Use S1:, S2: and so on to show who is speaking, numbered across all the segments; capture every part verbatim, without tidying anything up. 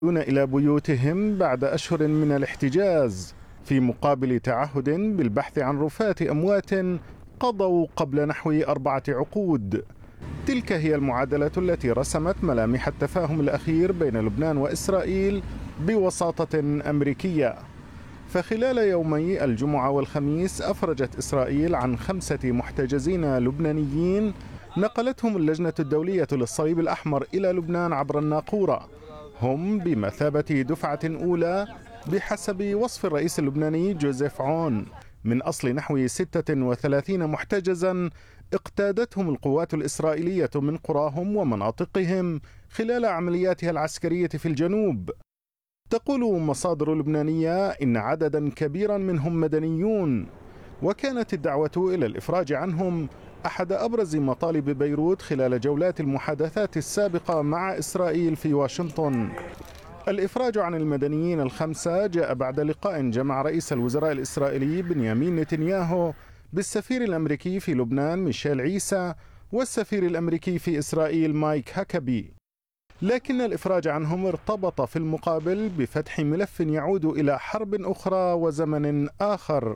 S1: إلى بيوتهم بعد أشهر من الاحتجاز في مقابل تعهد بالبحث عن رفاة أموات قضوا قبل نحو أربعة عقود. تلك هي المعادلة التي رسمت ملامح التفاهم الأخير بين لبنان وإسرائيل بوساطة أمريكية. فخلال يومي الجمعة والخميس أفرجت إسرائيل عن خمسة محتجزين لبنانيين نقلتهم اللجنة الدولية للصليب الأحمر إلى لبنان عبر الناقورة، هم بمثابة دفعة أولى بحسب وصف الرئيس اللبناني جوزيف عون من أصل نحو ستة وثلاثين محتجزا اقتادتهم القوات الإسرائيلية من قراهم ومناطقهم خلال عملياتها العسكرية في الجنوب. تقول مصادر لبنانية إن عددا كبيرا منهم مدنيون، وكانت الدعوة إلى الإفراج عنهم أحد أبرز مطالب بيروت خلال جولات المحادثات السابقة مع إسرائيل في واشنطن. الإفراج عن المدنيين الخمسة جاء بعد لقاء جمع رئيس الوزراء الإسرائيلي بنيامين نتنياهو بالسفير الأمريكي في لبنان ميشيل عيسى والسفير الأمريكي في إسرائيل مايك هاكابي، لكن الإفراج عنهم ارتبط في المقابل بفتح ملف يعود إلى حرب أخرى وزمن آخر.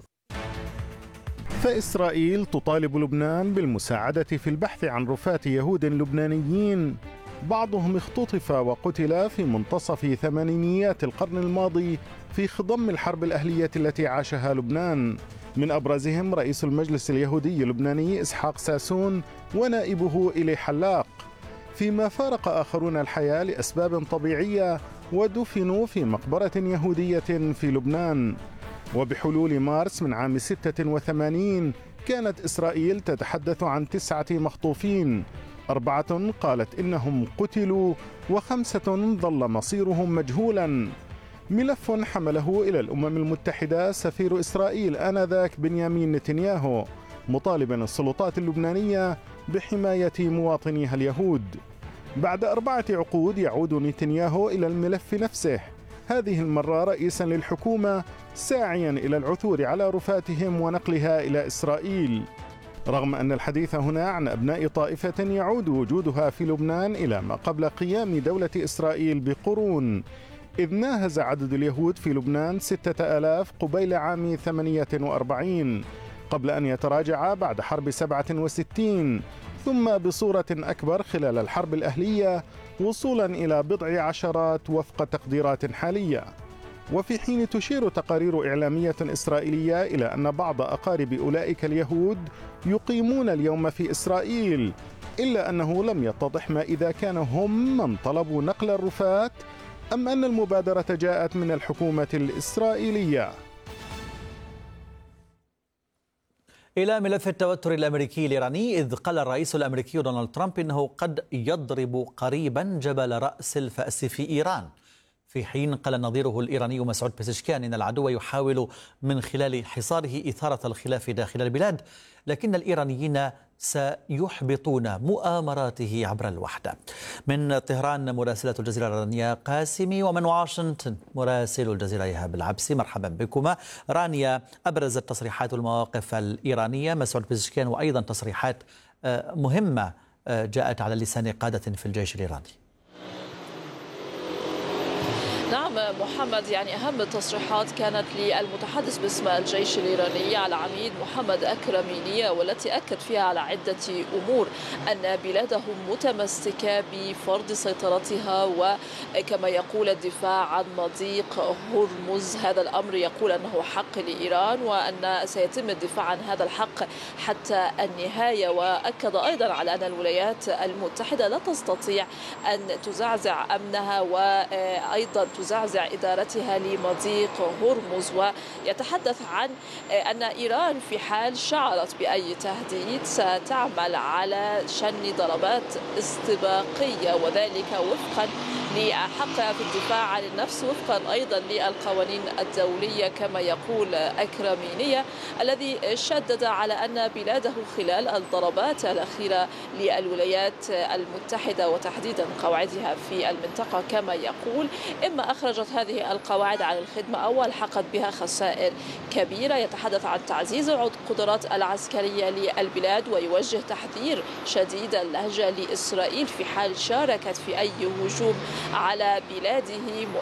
S1: فإسرائيل تطالب لبنان بالمساعدة في البحث عن رفاة يهود لبنانيين بعضهم اختطف وقتل في منتصف ثمانينيات القرن الماضي في خضم الحرب الأهلية التي عاشها لبنان، من أبرزهم رئيس المجلس اليهودي اللبناني إسحاق ساسون ونائبه إلي حلاق، فيما فارق آخرون الحياة لأسباب طبيعية ودفنوا في مقبرة يهودية في لبنان. وبحلول مارس من عام ستة وثمانين كانت إسرائيل تتحدث عن تسعة مخطوفين، أربعة قالت إنهم قتلوا وخمسة ظل مصيرهم مجهولا. ملف حمله إلى الأمم المتحدة سفير إسرائيل آنذاك بنيامين نتنياهو مطالبا السلطات اللبنانية بحماية مواطنيها اليهود. بعد أربعة عقود يعود نتنياهو إلى الملف نفسه، هذه المرة رئيسا للحكومة ساعيا إلى العثور على رفاتهم ونقلها إلى إسرائيل، رغم أن الحديث هنا عن أبناء طائفة يعود وجودها في لبنان إلى ما قبل قيام دولة إسرائيل بقرون، إذ ناهز عدد اليهود في لبنان ستة آلاف قبيل عام ثمانية وأربعين قبل أن يتراجع بعد حرب سبعة وستين، ثم بصورة أكبر خلال الحرب الأهلية وصولا إلى بضع عشرات وفق تقديرات حالية. وفي حين تشير تقارير إعلامية إسرائيلية إلى أن بعض أقارب أولئك اليهود يقيمون اليوم في إسرائيل، إلا أنه لم يتضح ما إذا كانوا هم من طلبوا نقل الرفات أم أن المبادرة جاءت من الحكومة الإسرائيلية.
S2: إلى ملف التوتر الأمريكي الإيراني، إذ قال الرئيس الأمريكي دونالد ترامب إنه قد يضرب قريبا جبل رأس الفأس في إيران، في حين قال نظيره الإيراني مسعود بيزشكيان إن العدو يحاول من خلال حصاره إثارة الخلاف داخل البلاد، لكن الإيرانيين سيحبطون مؤامراته عبر الوحدة. من طهران مراسلة الجزيرة الإيرانية قاسمي، ومن واشنطن مراسل الجزيرة إيهاب العبسي. مرحبا بكما. رانيا، أبرزت تصريحات المواقف الإيرانية مسعود بيزشكيان وأيضا تصريحات مهمة جاءت على لسان قادة في الجيش الإيراني.
S3: نعم محمد، يعني أهم التصريحات كانت للمتحدث باسم الجيش الإيراني على العميد محمد أكرمينية، والتي أكد فيها على عدة أمور: أن بلادهم متمسكة بفرض سيطرتها وكما يقول الدفاع عن مضيق هرمز، هذا الأمر يقول أنه حق لإيران وأن سيتم الدفاع عن هذا الحق حتى النهاية. وأكد أيضا على أن الولايات المتحدة لا تستطيع أن تزعزع أمنها وأيضا تزعزع إدارتها لمضيق هرمز، ويتحدث عن أن إيران في حال شعرت بأي تهديد ستعمل على شن ضربات استباقية، وذلك وفقا لحقها في الدفاع عن النفس، وفقا أيضا للقوانين الدولية كما يقول أكرمينية، الذي شدد على أن بلاده خلال الضربات الأخيرة للولايات المتحدة وتحديدا قواعدها في المنطقة كما يقول، إما أخرجت هذه القواعد عن الخدمة أو ألحقت بها خسائر كبيرة. يتحدث عن تعزيز القدرات العسكرية للبلاد، ويوجه تحذير شديد اللهجة لإسرائيل في حال شاركت في أي هجوم على بلاده،